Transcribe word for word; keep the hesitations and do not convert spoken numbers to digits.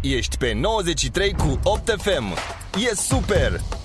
Ești pe nouăzeci și trei cu opt F M. E super!